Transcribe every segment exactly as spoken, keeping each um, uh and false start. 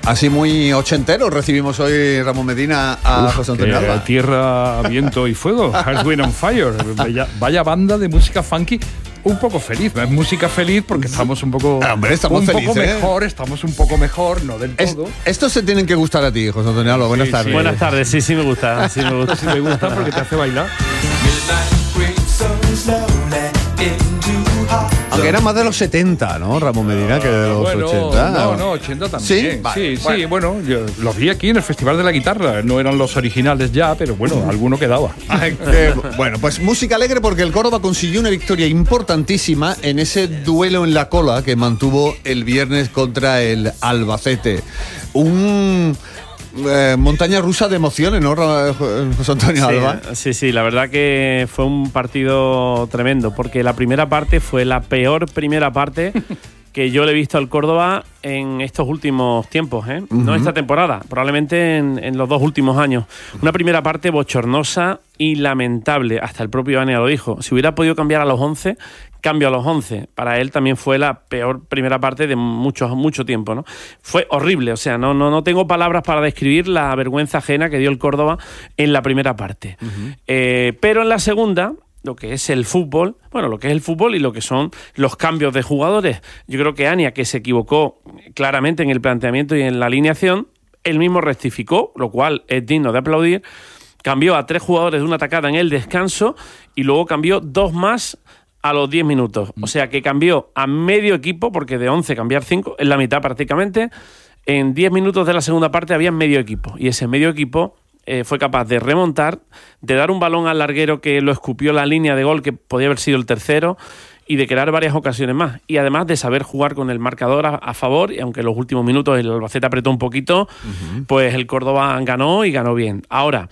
Así muy ochentero recibimos hoy, Ramón Medina, a Uf, José Antonio Alba. Tierra, viento y fuego, Earth, Wind and Fire. Vaya, vaya banda de música funky. Un poco feliz, es música feliz porque estamos un poco, ah, hombre, estamos un felices, poco ¿eh? mejor, estamos un poco mejor, no del todo. Es, estos se tienen que gustar a ti, José Antonio Alba. Buenas sí, tardes. Sí. Buenas tardes, sí, sí me gusta, sí me gusta, sí me gusta porque te hace bailar. Aunque era más de los setenta, ¿no, Ramón Medina, que de los bueno, ochenta? No, no, ochenta también. Sí, vale, sí, bueno. sí, bueno, yo los vi aquí en el Festival de la Guitarra. No eran los originales ya, pero bueno, alguno quedaba. Ay, eh, bueno, pues música alegre porque el Córdoba consiguió una victoria importantísima en ese duelo en la cola que mantuvo el viernes contra el Albacete. Un... Eh, montaña rusa de emociones, ¿no, José Antonio sí, Alba? Sí, sí, la verdad que fue un partido tremendo, porque la primera parte fue la peor primera parte que yo le he visto al Córdoba en estos últimos tiempos, ¿eh? Uh-huh. No esta temporada, probablemente en, en los dos últimos años. Una primera parte bochornosa y lamentable, hasta el propio Ania lo dijo. Si hubiera podido cambiar a los once, cambio a los once. Para él también fue la peor primera parte de mucho, mucho tiempo, ¿no? Fue horrible, o sea, no, no, no tengo palabras para describir la vergüenza ajena que dio el Córdoba en la primera parte. Uh-huh. Eh, pero en la segunda, lo que es el fútbol, bueno, lo que es el fútbol y lo que son los cambios de jugadores. Yo creo que Ania, que se equivocó claramente en el planteamiento y en la alineación, él mismo rectificó, lo cual es digno de aplaudir. Cambió a tres jugadores de una tacada en el descanso y luego cambió dos más a los diez minutos. O sea que cambió a medio equipo, porque de once cambiar cinco, en la mitad prácticamente. En diez minutos de la segunda parte había medio equipo. Y ese medio equipo eh, fue capaz de remontar, de dar un balón al larguero que lo escupió la línea de gol, que podía haber sido el tercero, y de crear varias ocasiones más. Y además de saber jugar con el marcador a, a favor, y aunque en los últimos minutos el Albacete apretó un poquito, uh-huh. pues el Córdoba ganó y ganó bien. Ahora,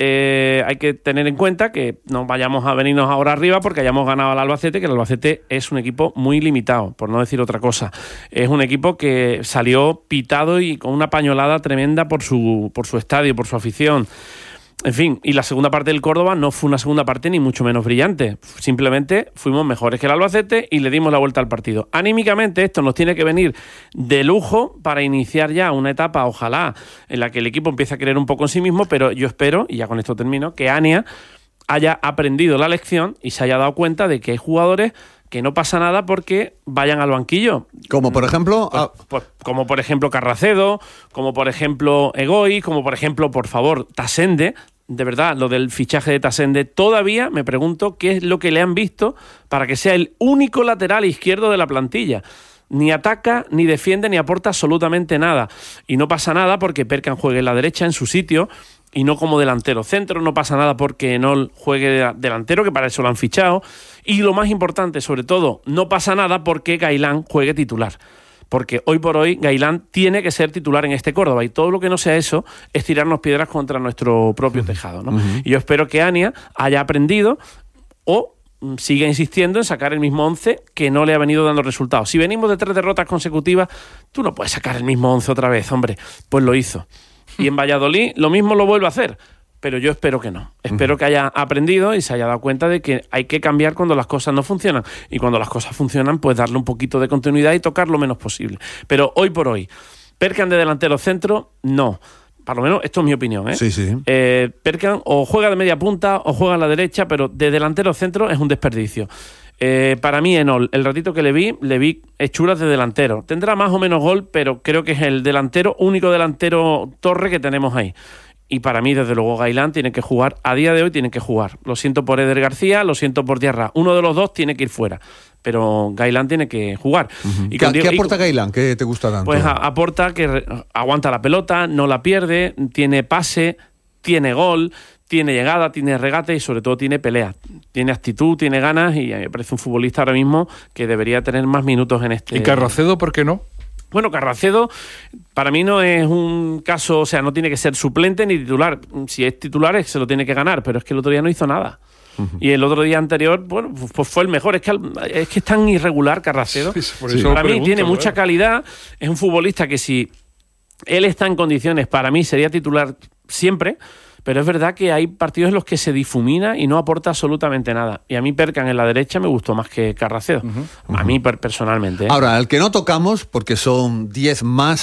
Eh, hay que tener en cuenta que no vayamos a venirnos ahora arriba porque hayamos ganado al Albacete, que el Albacete es un equipo muy limitado, por no decir otra cosa. Es un equipo que salió pitado y con una pañolada tremenda por su, por su estadio, por su afición. En fin, y la segunda parte del Córdoba no fue una segunda parte ni mucho menos brillante. Simplemente fuimos mejores que el Albacete y le dimos la vuelta al partido. Anímicamente esto nos tiene que venir de lujo para iniciar ya una etapa, ojalá, en la que el equipo empiece a creer un poco en sí mismo, pero yo espero, y ya con esto termino, que Ania haya aprendido la lección y se haya dado cuenta de que hay jugadores que no pasa nada porque vayan al banquillo. Como por ejemplo... Pues, pues, como por ejemplo Carracedo, como por ejemplo Egoi, como por ejemplo, por favor, Tasende. De verdad, lo del fichaje de Tasende, todavía me pregunto qué es lo que le han visto para que sea el único lateral izquierdo de la plantilla. Ni ataca, ni defiende, ni aporta absolutamente nada. Y no pasa nada porque Perkan juegue en la derecha en su sitio y no como delantero centro. No pasa nada porque no juegue delantero, que para eso lo han fichado. Y lo más importante, sobre todo, no pasa nada porque Gailán juegue titular. Porque hoy por hoy Gailán tiene que ser titular en este Córdoba y todo lo que no sea eso es tirarnos piedras contra nuestro propio tejado, ¿no? Uh-huh. Y yo espero que Ania haya aprendido o siga insistiendo en sacar el mismo once que no le ha venido dando resultados. Si venimos de tres derrotas consecutivas, tú no puedes sacar el mismo once otra vez, hombre. Pues lo hizo. Y en Valladolid lo mismo lo vuelve a hacer. Pero yo espero que no. Espero que haya aprendido y se haya dado cuenta de que hay que cambiar cuando las cosas no funcionan. Y cuando las cosas funcionan, pues darle un poquito de continuidad y tocar lo menos posible. Pero hoy por hoy, Perkan de delantero centro, no. Por lo menos esto es mi opinión, ¿eh? Sí, sí. Eh, Perkan o juega de media punta o juega a la derecha, pero de delantero centro es un desperdicio. Eh, para mí, Enol, el ratito que le vi, le vi hechuras de delantero. Tendrá más o menos gol, pero creo que es el delantero, único delantero torre que tenemos ahí. Y para mí, desde luego, Gailán tiene que jugar, a día de hoy tiene que jugar. Lo siento por Eder García, lo siento por Diarra. Uno de los dos tiene que ir fuera, pero Gailán tiene que jugar. Uh-huh. y ¿Qué, Diego, ¿Qué aporta y, Gailán? ¿Qué te gusta tanto? Pues a, aporta que re, aguanta la pelota, no la pierde, tiene pase, tiene gol, tiene llegada, tiene regate y sobre todo tiene pelea. Tiene actitud, tiene ganas y me parece un futbolista ahora mismo que debería tener más minutos en este... ¿Y Carracedo por qué no? Bueno, Carracedo para mí no es un caso, o sea, no tiene que ser suplente ni titular. Si es titular se lo tiene que ganar, pero es que el otro día no hizo nada. Uh-huh. Y el otro día anterior, bueno, pues fue el mejor. Es que, es que es tan irregular Carracedo. Sí, por eso para mí pregunto, tiene mucha calidad. Es un futbolista que si él está en condiciones, para mí sería titular siempre. Pero es verdad que hay partidos en los que se difumina y no aporta absolutamente nada. Y a mí Perkan en la derecha me gustó más que Carracedo. Uh-huh. A mí per- personalmente. ¿eh? Ahora, el que no tocamos, porque son diez más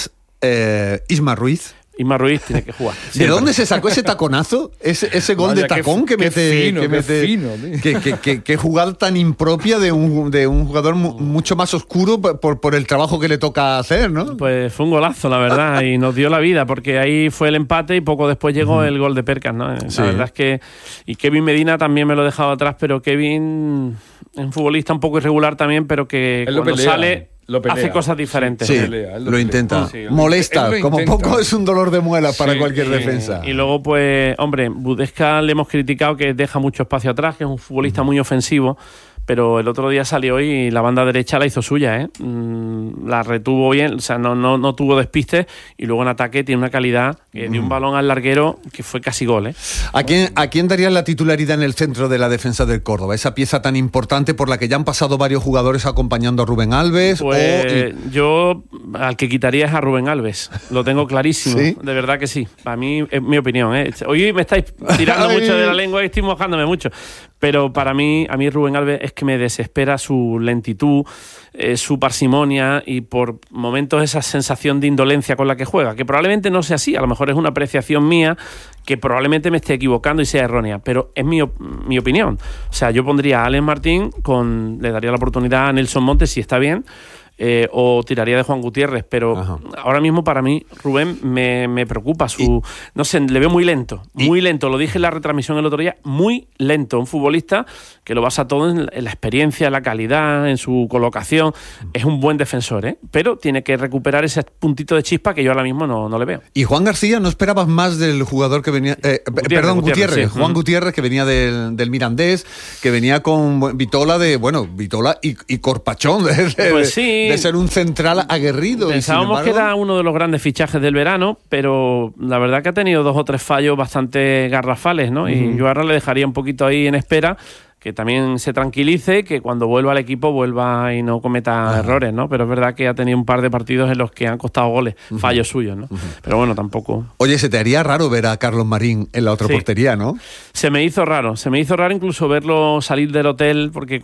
eh, Isma Ruiz. Isma Ruiz tiene que jugar. ¿De siempre. dónde se sacó ese taconazo? Ese, ese gol Vaya, de tacón qué, que mete. qué fino, que qué mete, fino, tío. que, que, que, que jugada tan impropia de un, de un jugador mu, mucho más oscuro por, por el trabajo que le toca hacer, ¿no? Pues fue un golazo, la verdad, y nos dio la vida, porque ahí fue el empate y poco después llegó uh-huh. el gol de Perkas, ¿no? La sí. verdad es que. Y Kevin Medina también me lo he dejado atrás, pero Kevin es un futbolista un poco irregular también, pero que Él cuando pelea, sale. Pelea. Hace cosas diferentes. Sí, lo, pelea, lo, lo intenta. Sí, Molesta, lo como intenta. poco es un dolor de muela para sí, cualquier sí. defensa. Y luego, pues, hombre, Budesca le hemos criticado que deja mucho espacio atrás, que es un futbolista muy ofensivo, pero el otro día salió y la banda derecha la hizo suya, ¿eh? Mm, la retuvo bien, o sea, no, no, no tuvo despistes, y luego en ataque tiene una calidad que de un balón al larguero que fue casi gol, ¿eh? ¿A quién, ¿A quién darías la titularidad en el centro de la defensa del Córdoba? Esa pieza tan importante por la que ya han pasado varios jugadores acompañando a Rubén Alves. Pues o... yo al que quitaría es a Rubén Alves, lo tengo clarísimo. ¿Sí? De verdad que sí, a mí es mi opinión, ¿eh? Hoy me estáis tirando mucho de la lengua y estoy mojándome mucho, pero para mí, a mí Rubén Alves es que me desespera su lentitud, eh, su parsimonia y por momentos esa sensación de indolencia con la que juega, que probablemente no sea así, a lo mejor es una apreciación mía que probablemente me esté equivocando y sea errónea, pero es mi, mi opinión. O sea, yo pondría a Alex Martín, con, le daría la oportunidad a Nelson Montes si está bien, Eh, o tiraría de Juan Gutiérrez, pero Ajá. ahora mismo para mí Rubén me, me preocupa su, y, no sé, le veo muy lento, muy y, lento, lo dije en la retransmisión el otro día, muy lento, un futbolista que lo basa todo en, en la experiencia, en la calidad, en su colocación, es un buen defensor, ¿eh? Pero tiene que recuperar ese puntito de chispa que yo ahora mismo no, no le veo. Y Juan García, ¿no esperabas más del jugador que venía, eh, Gutiérrez, perdón, Gutiérrez, Gutiérrez sí. Juan uh-huh. Gutiérrez, que venía del, del Mirandés, que venía con Vitola de, bueno, Vitola y, y Corpachón, de, de, pues sí. de ser un central aguerrido. Pensábamos y sin embargo... que era uno de los grandes fichajes del verano, pero la verdad que ha tenido dos o tres fallos bastante garrafales, ¿no? Uh-huh. Y yo ahora le dejaría un poquito ahí en espera, que también se tranquilice, que cuando vuelva al equipo vuelva y no cometa Ajá. errores, ¿no? Pero es verdad que ha tenido un par de partidos en los que han costado goles, uh-huh. fallos suyos, ¿no? Uh-huh. Pero bueno, tampoco... Oye, se te haría raro ver a Carlos Marín en la otra sí. portería, ¿no? Se me hizo raro, se me hizo raro incluso verlo salir del hotel, porque